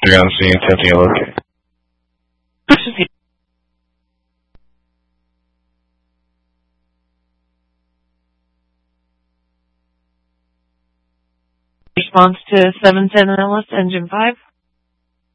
They're on scene attempting to locate. Response to 710 Ellis, Engine 5.